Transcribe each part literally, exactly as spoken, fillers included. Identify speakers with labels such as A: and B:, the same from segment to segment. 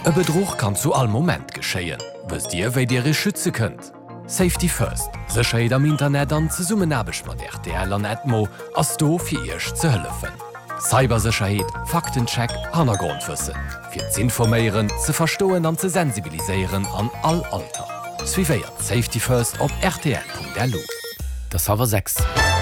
A: E Betrug kann zu all Moment geschéien. Wisst ihr, wéi Dir schütze könnt? Safety First. Sicherheit am Internet an ze summen abecht mat R T L an Atmo ass do fir ihrch ze hëllefen. Cybersicherheit, Faktencheck, Hannergrundwissen. Fir ze informéieren, ze verstoen an ze sensibiliseieren an all Alter. Zwiéiert Safety First op R T L Punkt L U. Das Server sechs.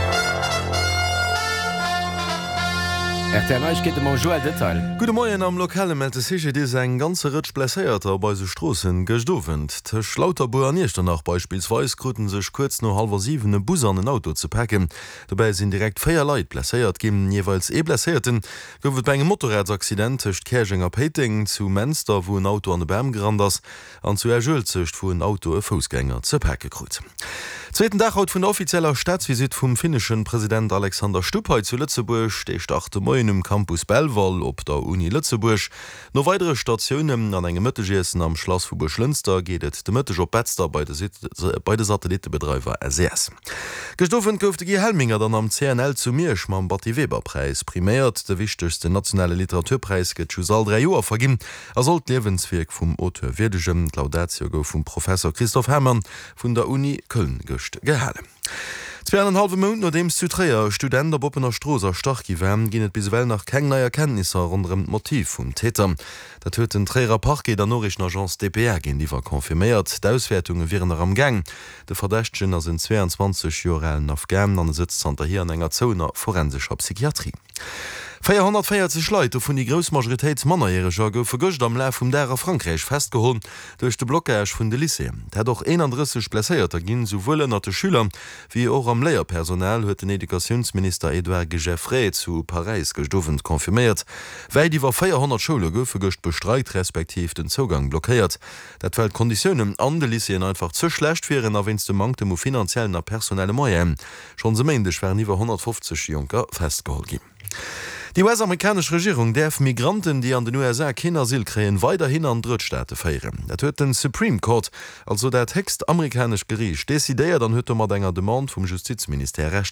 B: R T L geht immer Joel Detail.
C: Gute Morgen am lokale Melte sich die ein ganze Ritsch blessiert bei so Straßen gestofen. Tisch lauter Buaniert danach beispielsweise kruten sich kurz nur halber sieben Bus an ein Auto zu packen. Dabei sind direkt vier Leute blessiert, geben jeweils e blessierten. Gewwird bei einem Motorradaccident zwischen Kerchinger Peting zu Münster, wo ein Auto an den Baum gerannt ist, und zu Erschulzigt, wo ein Auto ein Fußgänger zu packen krut. Zweiten Tag haut von der offizieller Staatsvisit vom finnischen Präsident Alexander Stubb heute zu Lützeburg, der startete morgen im Campus Belval op der Uni Lützeburg. No weitere Stationen an engem Mëttegeessen am Schloss vu Buschlünster geht et de Mëtteg op Betzter bei de, bei de Satellitebedreiber S S. Gestoffen goufte Gi Helminger dann am C N L zu Mirsch mam Batti Weber-Preis priméiert de wichtigste nationale Literaturpreis get zu all drei Joer verginn. Er sollt Lebenswerk vum Autor Wedegem Laudatio go vum Professor Christoph Hermann vun der Uni Köln gocht gehalen. Zweieinhalb Monate nachdem Südträger Studenten op oppener Stroser stach giwen, ginnet biswell nach keng neue Erkenntnisse rund dem Motiv vum Täter. Dat huet den Träger Parquet der norischen Agence D P R gin liewer konfirmiert. D'auswertungen wären er am Gang. De Verdächtchen sind zweiundzwanzig Jahre alt Afghan an sitzt an der hier an enger Zoner forensischer Psychiatrie. vierhundertvierzig Leute vun die Großmajoritätsmannerjähriger goufe gocht am Lauf vum derer Frankreich festgeholt durch de Blockage vun de Lycée. Dat doch einunddreißig blesséierter ginn sowohl nach de Schüler wie auch am Lehrpersonal huet den Edukationsminister Edouard Geoffrey zu Paris gestoffen konfirmiert, weil die war vierhundert Schule goufe gocht bestreit respektiv den Zugang blockiert. Dat fällt Konditionen an de Lycéen einfach zu schlecht wären, a wenns de Mangte mo finanziellen a personelle Moyen. Schon se meindesch wären iwwer hundertfünfzig Junker festgeholt gin. Die U S-amerikanische Regierung darf Migranten, die an den U S A kein Asyl kriegen, weiterhin an Drittstaaten feiern. Das hat den Supreme Court, also der Text amerikanisch Gericht, dezidiert, dann hat er mit einer Demand vom Justizministerium